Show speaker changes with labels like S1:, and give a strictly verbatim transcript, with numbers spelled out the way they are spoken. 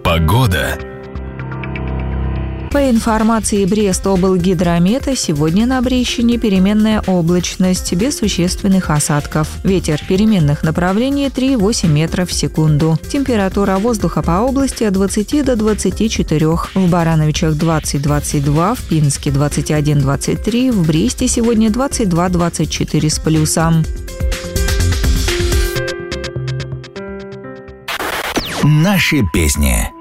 S1: Погода.
S2: По информации Брест-облгидромета, сегодня на Брещине переменная облачность, без существенных осадков. Ветер переменных направлений три и восемь метров в секунду. Температура воздуха по области от двадцати до двадцати четырёх. В Барановичах двадцать - двадцать два, в Пинске двадцать один - двадцать три, в Бресте сегодня двадцать два - двадцать четыре с плюсом.
S1: Наши песни.